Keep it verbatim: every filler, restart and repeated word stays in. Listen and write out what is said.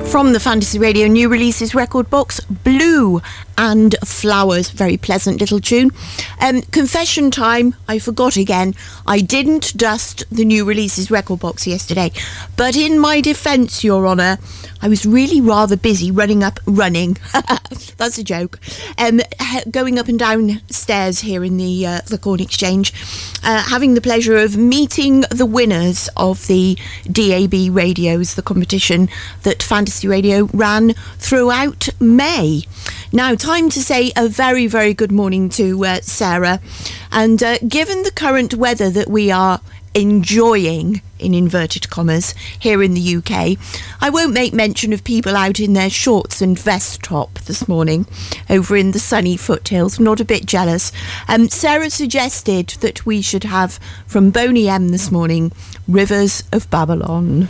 From the Fantasy Radio New Releases record box, Blue and Flowers. Very pleasant little tune. Um, confession time, I forgot again. I didn't dust the New Releases record box yesterday. But in my defence, Your Honour, I was really rather busy running up, running. That's a joke. Um, going up and down stairs here in the, uh, the Corn Exchange. Uh, having the pleasure of meeting the winners of the D A B Radios, the competition that Fantasy Radio ran throughout May. Now, time to say a very, very good morning to uh, Sarah. And uh, given the current weather that we are enjoying, in inverted commas, here in the U K, I won't make mention of people out in their shorts and vest top this morning over in the sunny foothills. I'm not a bit jealous. Um, Sarah suggested that we should have from Boney M this morning, Rivers of Babylon.